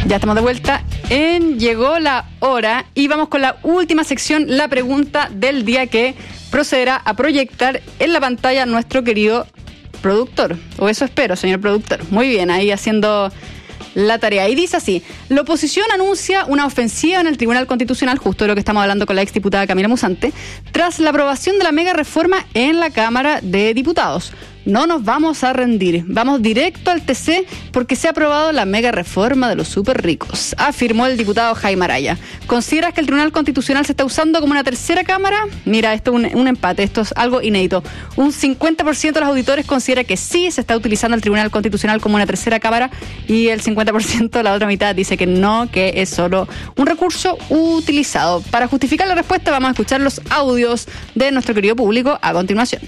Ya estamos de vuelta en Llegó la Hora y vamos con la última sección, la pregunta del día, que procederá a proyectar en la pantalla nuestro querido productor. O eso espero, señor productor. Muy bien, ahí haciendo la tarea. Y dice así: la oposición anuncia una ofensiva en el Tribunal Constitucional, justo de lo que estamos hablando con la exdiputada Camila Musante, tras la aprobación de la mega reforma en la Cámara de Diputados. No nos vamos a rendir, vamos directo al TC porque se ha aprobado la mega reforma de los súper ricos, afirmó el diputado Jaime Araya. ¿Consideras que el Tribunal Constitucional se está usando como una tercera cámara? Mira, esto es un empate, esto es algo inédito. Un 50% de los auditores considera que sí se está utilizando el Tribunal Constitucional como una tercera cámara y el 50% de la otra mitad dice que no, que es solo un recurso utilizado. Para justificar la respuesta vamos a escuchar los audios de nuestro querido público a continuación.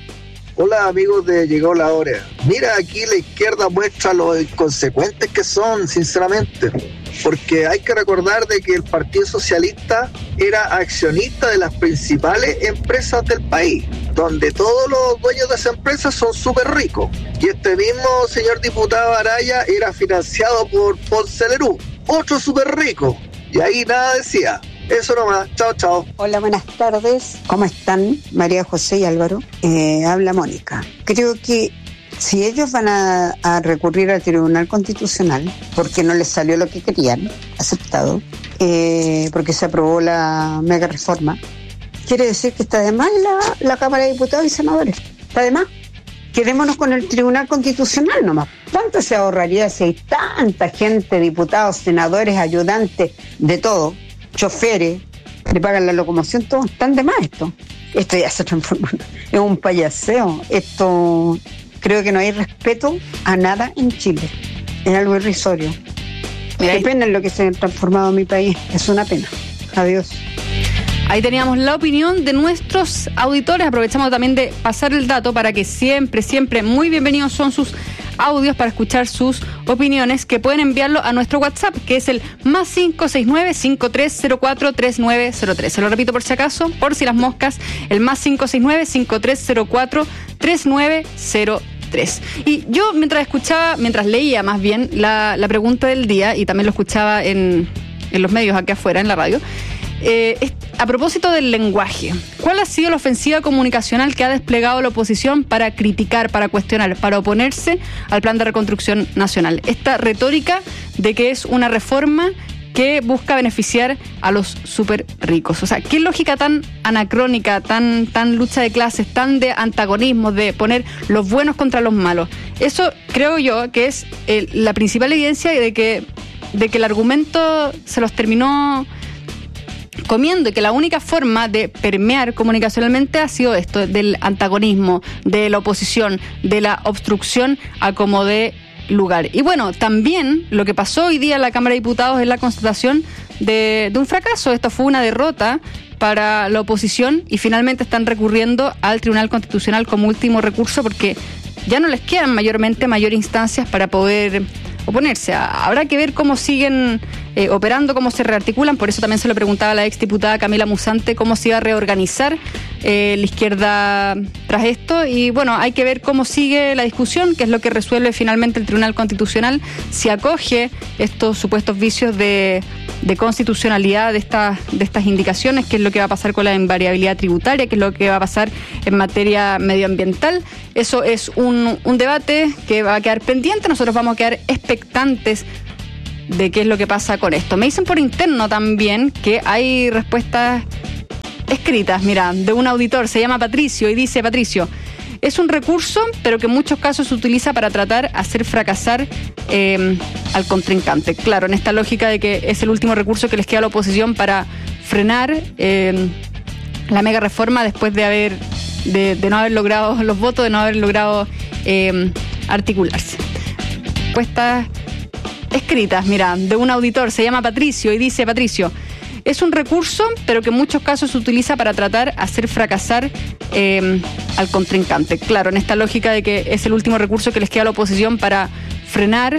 Hola amigos de Llegó la Hora. Mira, aquí la izquierda muestra lo inconsecuentes que son, sinceramente, porque hay que recordar de que el Partido Socialista era accionista de las principales empresas del país, donde todos los dueños de esas empresas son súper ricos. Y este mismo señor diputado Araya era financiado por Ponce Lerú, otro súper rico. Y ahí nada decía. Eso nomás, chao, chao. Hola, buenas tardes. ¿Cómo están? María José y Álvaro. Habla Mónica. Creo que si ellos van a recurrir al Tribunal Constitucional, porque no les salió lo que querían, aceptado, porque se aprobó la mega reforma, quiere decir que está de más la Cámara de Diputados y Senadores. Está de más. Quedémonos con el Tribunal Constitucional nomás. ¿Cuánto se ahorraría si hay tanta gente, diputados, senadores, ayudantes, de todo? Choferes, le pagan la locomoción, todos están de más esto. Esto ya se transformó en un payaseo. Esto, creo que no hay respeto a nada en Chile. Es algo irrisorio. Qué pena en lo que se ha transformado mi país. Es una pena. Adiós. Ahí teníamos la opinión de nuestros auditores. Aprovechamos también de pasar el dato para que siempre muy bienvenidos son sus audios para escuchar sus opiniones, que pueden enviarlo a nuestro WhatsApp, que es el +569-5304-3903. Se lo repito por si acaso, por si las moscas, el +569-5304-3903. Y yo mientras leía más bien la pregunta del día, y también lo escuchaba en los medios aquí afuera, en la radio, a propósito del lenguaje, ¿cuál ha sido la ofensiva comunicacional que ha desplegado la oposición para criticar, para cuestionar, para oponerse al Plan de Reconstrucción Nacional? Esta retórica de que es una reforma que busca beneficiar a los súper ricos. O sea, qué lógica tan anacrónica, tan lucha de clases, tan de antagonismo, de poner los buenos contra los malos. Eso creo yo que es la principal evidencia de que el argumento se los terminó comiendo, y que la única forma de permear comunicacionalmente ha sido esto, del antagonismo, de la oposición, de la obstrucción a como dé lugar. Y bueno, también lo que pasó hoy día en la Cámara de Diputados es la constatación de un fracaso. Esto fue una derrota para la oposición y finalmente están recurriendo al Tribunal Constitucional como último recurso porque ya no les quedan mayores instancias para poder oponerse. Habrá que ver cómo siguen operando, cómo se rearticulan. Por eso también se lo preguntaba a la exdiputada Camila Musante cómo se iba a reorganizar la izquierda tras esto. Y bueno, hay que ver cómo sigue la discusión, qué es lo que resuelve finalmente el Tribunal Constitucional, si acoge estos supuestos vicios de constitucionalidad de estas indicaciones, qué es lo que va a pasar con la invariabilidad tributaria, qué es lo que va a pasar en materia medioambiental. Eso es un debate que va a quedar pendiente. Nosotros vamos a quedar expectantes de qué es lo que pasa con esto. Me dicen por interno también que hay respuestas escritas, mira, de un auditor, se llama Patricio, y dice: Patricio, es un recurso, pero que en muchos casos se utiliza para tratar de hacer fracasar al contrincante. Claro, en esta lógica de que es el último recurso que les queda a la oposición para frenar la mega reforma después de no haber logrado los votos, de no haber logrado articularse. Respuestas escritas, mira, de un auditor, se llama Patricio, y dice: Patricio, es un recurso, pero que en muchos casos se utiliza para tratar de hacer fracasar al contrincante. Claro, en esta lógica de que es el último recurso que les queda a la oposición para frenar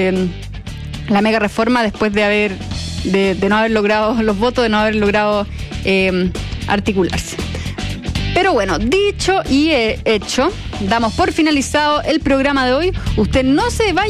la mega reforma después de no haber logrado los votos, de no haber logrado articularse. Pero bueno, dicho y hecho, damos por finalizado el programa de hoy. Usted no se vaya